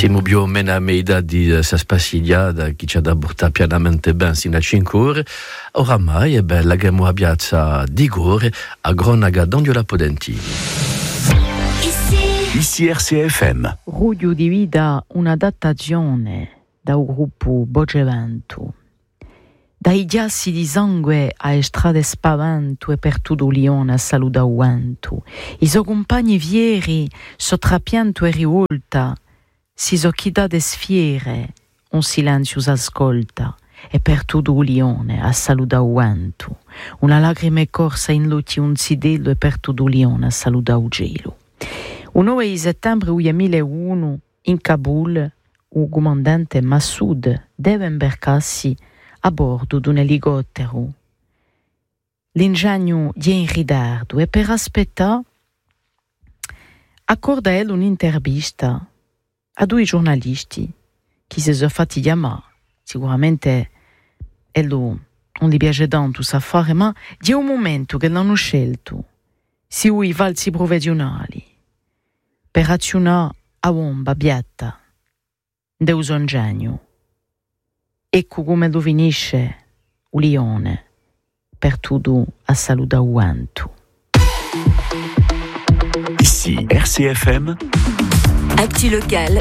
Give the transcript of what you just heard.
Siamo più o meno a metà di questa spassigliata che ci ha portato pianamente ben sino a 5 ore. Oramai è bella che abbiamo a piazza di Gore a Gronaga d'Ondiola Podentini. Ici RCFM. Ruggio di vita una datazione da un gruppo Bogevento. Dai ghiacci di sangue a strade spavento e per tutto Lione a saluda uento. I suoi compagni vieri sottrapianto e rivolta, si so chi dà desfiere, un silenzio s'ascolta e per tutto Lione a saluda uento. Una lacrima corsa in luci un sidello e per tutto Lione a saluda u gelo. Un 9 di settembre 2001 in Kabul, il comandante Massoud deve imbarcarsi a bordo di un elicottero. L'ingegno è in ritardo e per aspettare accorda a lui un'intervista a due giornalisti che si sono fatti chiamare. Sicuramente non gli piace tanto sa fare, ma è un momento che l'hanno scelto, si i valsi professionali, per azionare a bomba bietta deuso ingegno. Ecco come lo finisce un lione per tutto a saluda uento. Ici RCFM. Actu locale